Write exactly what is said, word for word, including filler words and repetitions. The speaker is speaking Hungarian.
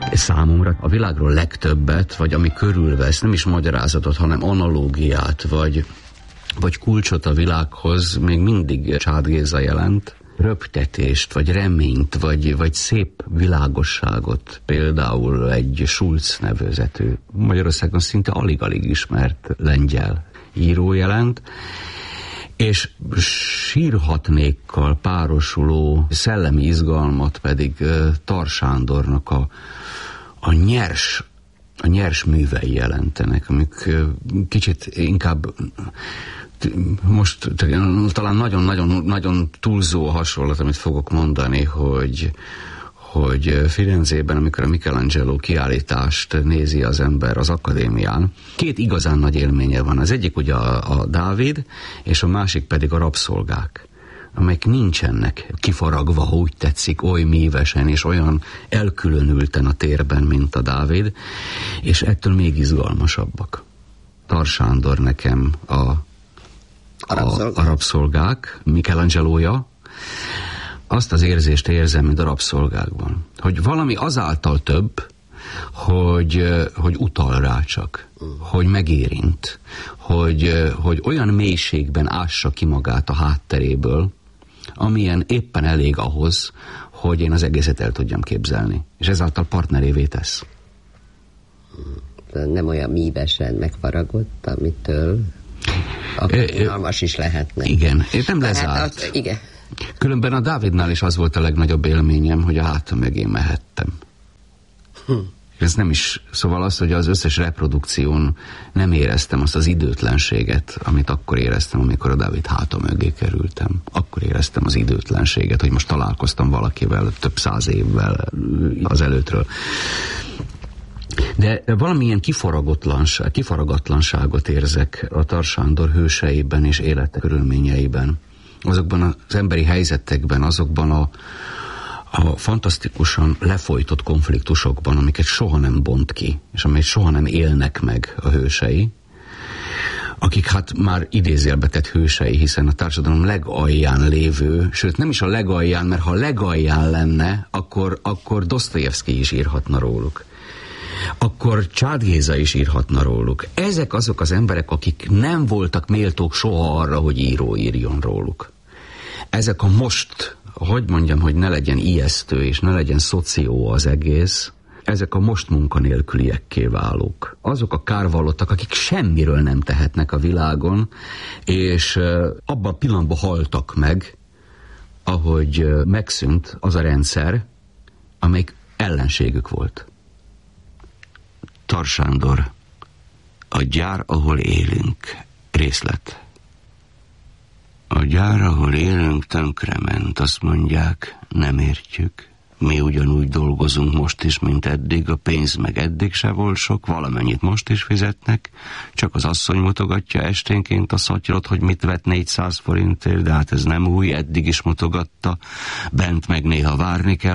Számomra a világról legtöbbet, vagy ami körülvesz, nem is magyarázatot, hanem analógiát, vagy, vagy kulcsot a világhoz még mindig Csád Géza jelent. Röptetést, vagy reményt, vagy, vagy szép világosságot, például egy Schulz nevezetű, Magyarországon szinte alig-alig ismert lengyel író jelent, és sírhatnékkal párosuló szellemi izgalmat pedig Tar Sándornak a, a nyers a nyers művei jelentenek, amik kicsit inkább most talán nagyon-nagyon nagyon túlzó a hasonlat, amit fogok mondani, hogy, hogy Firenzében, amikor a Michelangelo kiállítást nézi az ember az akadémián, két igazán nagy élménye van. Az egyik ugye a, a Dávid, és a másik pedig a rabszolgák, amelyek nincsenek kifaragva, ha úgy tetszik, oly mívesen és olyan elkülönülten a térben, mint a Dávid, és ettől még izgalmasabbak. Tar Sándor nekem a A, a rabszolgák, Michelangelója, azt az érzést érzem, mint a rabszolgákban. Hogy valami azáltal több, hogy, hogy utal rá csak, hogy megérint, hogy, hogy olyan mélységben ássa ki magát a hátteréből, amilyen éppen elég ahhoz, hogy én az egészet el tudjam képzelni. És ezáltal partnerévé tesz. Nem olyan mívesen megfaragott, amitől alkalmas is lehetne. Igen, én nem lezárt. Hát az, igen. Különben a Dávidnál is az volt a legnagyobb élményem, hogy a hátam mögé mehettem. Hm. Ez nem is, szóval az, hogy az összes reprodukción nem éreztem azt az időtlenséget, amit akkor éreztem, amikor a Dávid hátam mögé kerültem. Akkor éreztem az időtlenséget, hogy most találkoztam valakivel több száz évvel az előttről. De valamilyen kifaragotlanság, kifaragatlanságot érzek a Tar Sándor hőseiben és élete körülményeiben. Azokban az emberi helyzetekben, azokban a, a fantasztikusan lefolytott konfliktusokban, amiket soha nem bont ki, és amelyet soha nem élnek meg a hősei, akik hát már idézőjelbe tett hősei, hiszen a társadalom legalján lévő, sőt nem is a legalján, mert ha legalján lenne, akkor, akkor Dosztojevszkij is írhatna róluk. Akkor Csád Géza is írhatna róluk. Ezek azok az emberek, akik nem voltak méltók soha arra, hogy író írjon róluk. Ezek a most, hogy mondjam, hogy ne legyen ijesztő, és ne legyen szoció az egész, ezek a most munkanélküliekké válók. Azok a kárvallottak, akik semmiről nem tehetnek a világon, és abban a pillanatban haltak meg, ahogy megszűnt az a rendszer, amelyik ellenségük volt. Tar Sándor, a gyár, ahol élünk, részlet. A gyár, ahol élünk, tönkrement, azt mondják, nem értjük. Mi ugyanúgy dolgozunk most is, mint eddig, a pénz meg eddig se volt sok, valamennyit most is fizetnek, csak az asszony mutogatja esténként a szatyrot, hogy mit vett négyszáz forintért, de hát ez nem új, eddig is mutogatta, bent meg néha várni kell,